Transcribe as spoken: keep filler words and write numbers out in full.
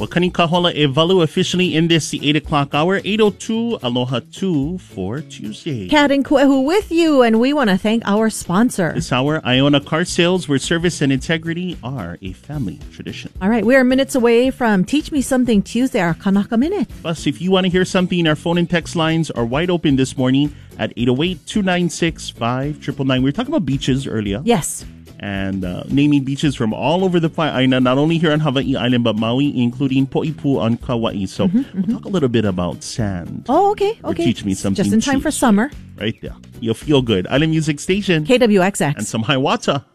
Wakani Kahola Evalu officially in this the eight o'clock hour, eight oh two, Aloha two for Tuesday. Kat and Kuehu with you, and we want to thank our sponsor. This hour, Iona Car Sales, where service and integrity are a family tradition. All right, we are minutes away from Teach Me Something Tuesday, our Kanaka Minute. Plus, if you want to hear something, our phone and text lines are wide open this morning at eight oh eight, two nine six, five nine nine nine. We were talking about beaches earlier. Yes. And uh, naming beaches from all over the island, not only here on Hawaii Island, but Maui, including Poipu on Kauai. So mm-hmm, we'll mm-hmm. talk a little bit about sand. Oh, okay, okay. Teach me something. Just in time cheap. for summer. Right there. You'll feel good. Island Music Station. K W X X. And some Hiawatha.